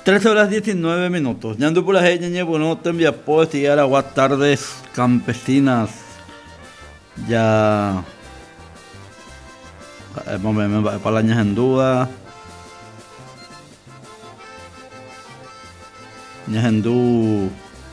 13 horas 19 minutos. Ñandu por la gente, ñe, bueno, te envía pues y ahora buenas tardes campesinas. Ya. Para la en duda. Ñahendú.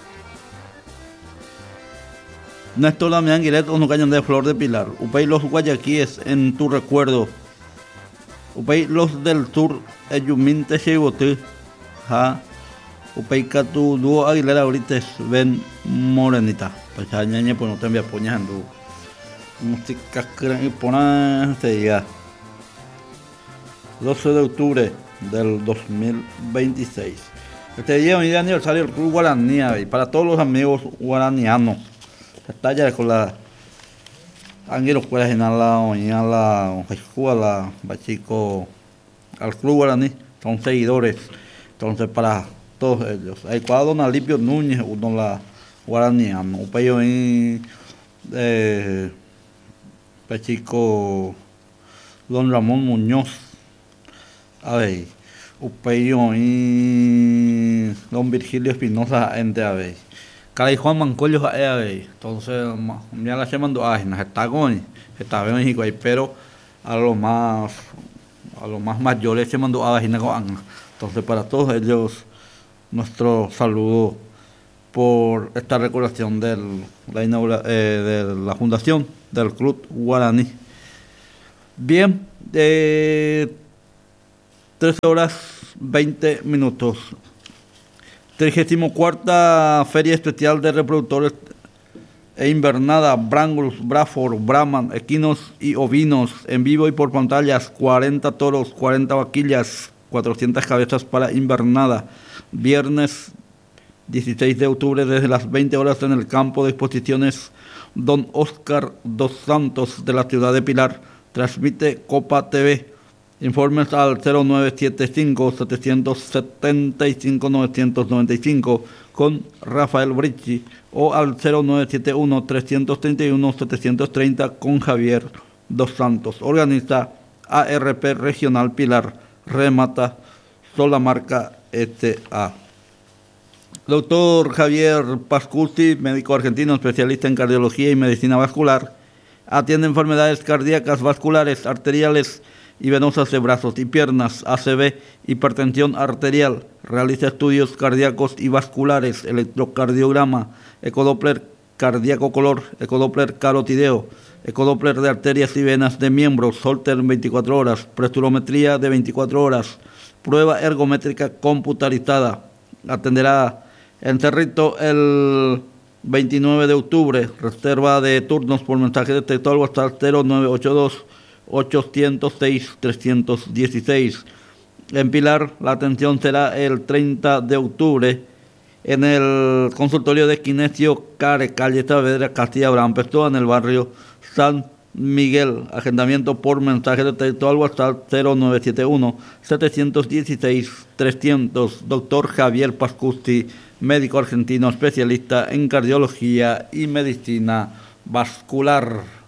Néstor Damián Guireto, no cañan de Flor de Pilar. Upey los guayaquíes en tu recuerdo. Upey los del sur, Eyuminte Sheibotu. Ja. Upey Catu Dúo Aguilera ahorita ven morenita. Pues ya ñañe, pues no te envía poñas en dúo. Música que pone este día. 12 de octubre del 2026. Este día es un día de aniversario del Club Guaraní y para todos los amigos guaranianos. Está ya con la Anguilo Cuelas en la escuela, chico, al Club Guaraní, son seguidores. Entonces, para todos ellos. Hay cuadro don Alipio Núñez, uno la guaraniano, un pello en chico don Ramón Muñoz. A ver, un pello en don Virgilio Espinosa, entre a ver. Caray Juan Mancollo a ver. Entonces, ya la llamando está con México ahí, pero a los más mayores se mandó a vagina con. Entonces, para todos ellos, nuestro saludo por esta recordación de la fundación del Club Guaraní. Bien, 13 horas 20 minutos. 34ª Feria Especial de Reproductores e Invernada, Brangus, Braford, Brahman, Equinos y Ovinos, en vivo y por pantallas, 40 toros, 40 vaquillas, 400 cabezas para invernada. Viernes 16 de octubre desde las 20 horas en el campo de exposiciones Don Oscar dos Santos de la ciudad de Pilar. Transmite Copa TV. Informes al 0975-775-995 con Rafael Brici o al 0971-331-730 con Javier Dos Santos. Organiza ARP Regional Pilar. Remata Solamarca S.A. Doctor Javier Pascusti, médico argentino especialista en cardiología y medicina vascular. Atiende enfermedades cardíacas, vasculares, arteriales y venosas de brazos y piernas, ACV, hipertensión arterial. Realiza estudios cardíacos y vasculares, electrocardiograma, ecodoppler cardíaco color, ecodoppler carotideo, ecodoppler de arterias y venas de miembros, Holter en 24 horas, presturometría de 24 horas, prueba ergométrica computarizada. Atenderá en Cerrito el 29 de octubre. Reserva de turnos por mensaje de texto al WhatsApp 0982-806-316. En Pilar, la atención será el 30 de octubre en el consultorio de Kinesio Care, calle Saavedra, Castilla Abraham Pessoa, en el barrio San Miguel. Agendamiento por mensaje de texto al WhatsApp 0971-716-300. Doctor Javier Pascusti, médico argentino especialista en cardiología y medicina vascular.